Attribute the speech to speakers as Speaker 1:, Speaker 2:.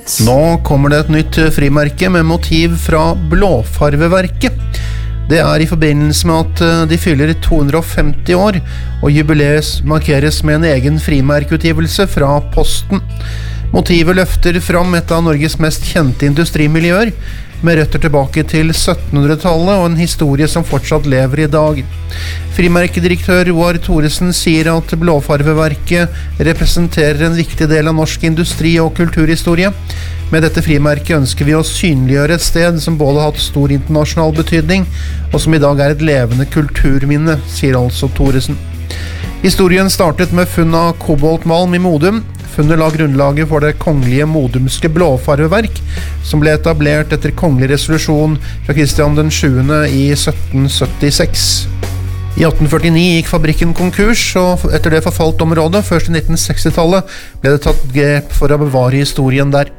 Speaker 1: Nå kommer det et nytt frimerke med motiv fra Blåfarveverket. Det I forbindelse med at de fyller 250 år, og jubileet markeres med en egen frimerkeutgivelse fra Posten. Motivet løfter fram et av Norges mest kjente industrimiljøer, med røtter tilbake til 1700-tallet og en historie som fortsatt lever I dag. Frimerkedirektør Roar Thoresen sier at Blåfarveverket representerer en viktig del av norsk industri- og kulturhistorie. Med dette frimerket ønsker vi å synliggjøre et sted som både har hatt stor internasjonal betydning, og som I dag et levende kulturminne, sier altså Thoresen. Historien startet med funn av koboltmalm I Modum. Funnet la grunnlaget for det kongelige modumske blåfarveverk, som ble etablert etter kongelig resolusjon fra Kristian den 7. I 1776. I 1849 gikk fabrikken konkurs, og etter det forfalt området. Først I 1960-tallet ble det tatt grep for å bevare historien der.